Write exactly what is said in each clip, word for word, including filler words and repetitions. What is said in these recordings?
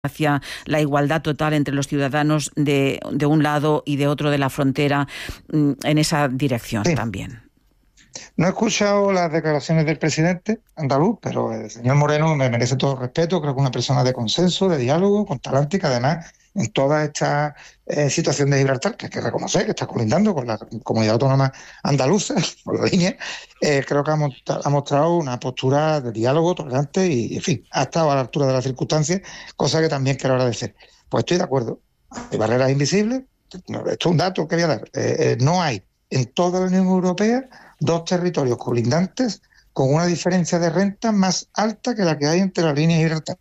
hacia la igualdad total entre los ciudadanos de, de un lado y de otro de la frontera, en esa dirección sí. también. No he escuchado las declaraciones del presidente andaluz, pero el señor Moreno me merece todo el respeto. Creo que es una persona de consenso, de diálogo, con talante, que además en toda esta eh, situación de Gibraltar, que hay que reconocer que está colindando con la comunidad autónoma andaluza, por la línea, eh, creo que ha, mostra, ha mostrado una postura de diálogo tolerante y, en fin, ha estado a la altura de las circunstancias, cosa que también quiero agradecer. Pues estoy de acuerdo. Hay barreras invisibles. Esto es un dato que voy a dar. Eh, eh, no hay en toda la Unión Europea dos territorios colindantes con una diferencia de renta más alta que la que hay entre la línea y Gibraltar.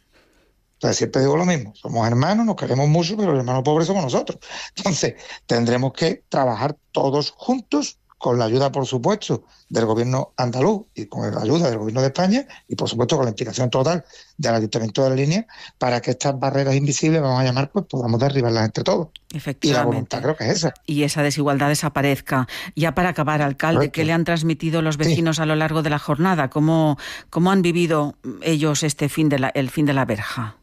Entonces siempre digo lo mismo, somos hermanos, nos queremos mucho, pero los hermanos pobres somos nosotros. Entonces tendremos que trabajar todos juntos, con la ayuda, por supuesto, del gobierno andaluz y con la ayuda del gobierno de España y, por supuesto, con la implicación total del Ayuntamiento de la Línea, para que estas barreras invisibles, vamos a llamar, pues podamos derribarlas entre todos. Efectivamente. Y la voluntad creo que es esa. Y esa desigualdad desaparezca. Ya para acabar, alcalde, Correcto. ¿Qué le han transmitido los vecinos sí. a lo largo de la jornada? ¿Cómo, cómo han vivido ellos este fin de la, el fin de la verja?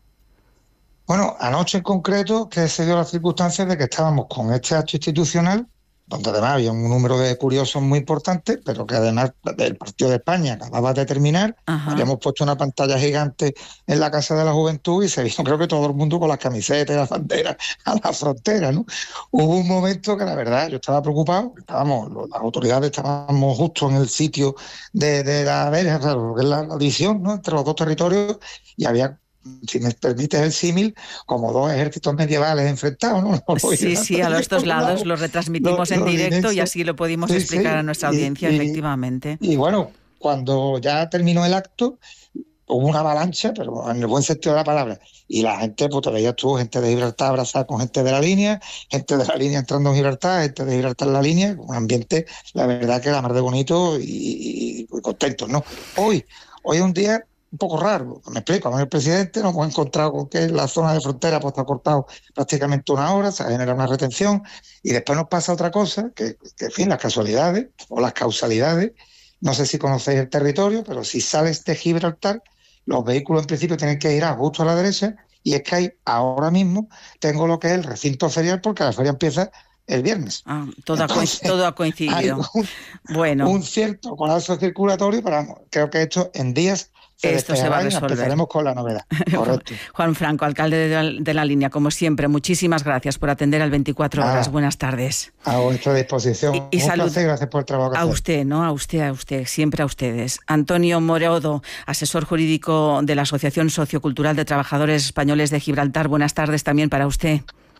Bueno, anoche en concreto, que se dio la circunstancia de que estábamos con este acto institucional, donde además había un número de curiosos muy importante, pero que además el Partido de España acababa de terminar. Ajá. Habíamos puesto una pantalla gigante en la Casa de la Juventud y se vio, creo que todo el mundo con las camisetas y las banderas a la frontera, ¿no? Hubo un momento que la verdad yo estaba preocupado, estábamos, las autoridades estábamos justo en el sitio de, de la verja, claro, que es la, la división, ¿no?, entre los dos territorios, y había, si me permites el símil, como dos ejércitos medievales enfrentados, ¿no? Sí, sí, a los dos lados lo retransmitimos en directo y así lo pudimos sí, explicar sí, a nuestra audiencia, y, efectivamente. Y, y bueno, cuando ya terminó el acto, hubo una avalancha, pero en el buen sentido de la palabra, y la gente, pues te veías tú, gente de Gibraltar abrazada con gente de la línea, gente de la línea entrando en Gibraltar, gente de Gibraltar en la línea, un ambiente, la verdad que era más de bonito y, y contento, ¿no? Hoy, hoy es un día un poco raro, me explico, con el presidente nos hemos encontrado con que la zona de frontera pues está cortado prácticamente una hora, se genera una retención, y después nos pasa otra cosa, que, que en fin, las casualidades o las causalidades, no sé si conocéis el territorio, pero si sales de Gibraltar, los vehículos en principio tienen que ir a justo a la derecha, y es que hay, ahora mismo tengo lo que es el recinto ferial, porque la feria empieza el viernes. Ah, todo, Entonces, ha todo ha coincidido. Un, bueno. un cierto colapso circulatorio, pero creo que esto en días se Esto se va a resolver. Empezaremos con la novedad. Correcto. Juan Franco, alcalde de la, de la Línea, como siempre, muchísimas gracias por atender al veinticuatro horas. Ah, buenas tardes. A vuestra disposición. Y, y un salud. placer, gracias por el trabajo que A hacer. usted, ¿no? A usted, a usted, siempre a ustedes. Antonio Morodo, asesor jurídico de la Asociación Sociocultural de Trabajadores Españoles de Gibraltar. Buenas tardes también para usted.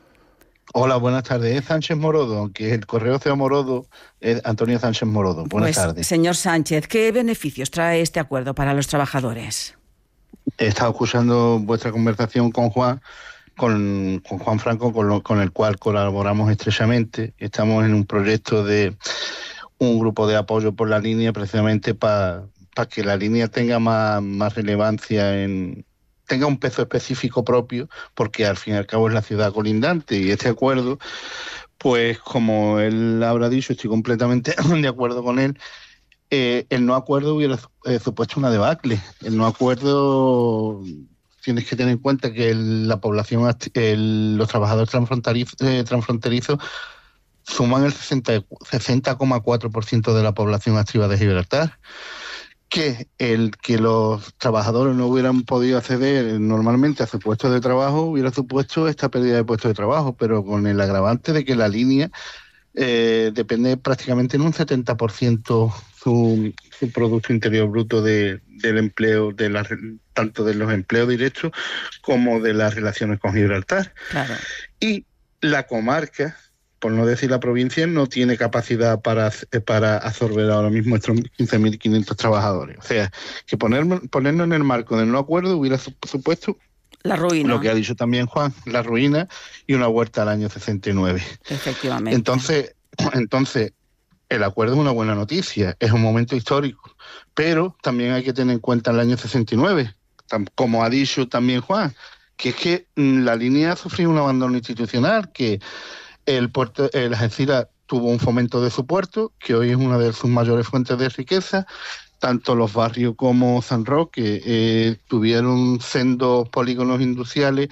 Hola, buenas tardes. Es Sánchez Morodo, aunque el correo sea Morodo, es Antonio Sánchez Morodo. Buenas pues, tardes. Señor Sánchez, ¿qué beneficios trae este acuerdo para los trabajadores? He estado escuchando vuestra conversación con Juan, con, con Juan Franco, con, lo, con el cual colaboramos estrechamente. Estamos en un proyecto de un grupo de apoyo por la línea, precisamente para pa que la línea tenga más, más relevancia en... tenga un peso específico propio, porque al fin y al cabo es la ciudad colindante, y este acuerdo, pues como él habrá dicho, estoy completamente de acuerdo con él, eh, el no acuerdo hubiera eh, supuesto una debacle. El no acuerdo, tienes que tener en cuenta que el, la población, el, los trabajadores transfronterizos, eh, transfronterizos suman el sesenta coma cuatro por ciento de la población activa de Gibraltar. Que el que los trabajadores no hubieran podido acceder normalmente a su puesto de trabajo hubiera supuesto esta pérdida de puesto de trabajo, pero con el agravante de que la línea eh, depende prácticamente en un setenta por ciento su, su Producto Interior Bruto de, del empleo, de la, tanto de los empleos directos como de las relaciones con Gibraltar. Claro. Y la comarca, por no decir la provincia, no tiene capacidad para, para absorber ahora mismo estos quince mil quinientos trabajadores. O sea, que poner, ponernos en el marco del no acuerdo hubiera supuesto la ruina. Lo que ha dicho también Juan, la ruina y una huerta al año sesenta y nueve. Efectivamente. Entonces, entonces, el acuerdo es una buena noticia, es un momento histórico, pero también hay que tener en cuenta el año sesenta y nueve, como ha dicho también Juan, que es que la línea ha sufrido un abandono institucional, que el puerto, el Algeciras tuvo un fomento de su puerto, que hoy es una de sus mayores fuentes de riqueza. tanto los barrios como San Roque eh, tuvieron sendos polígonos industriales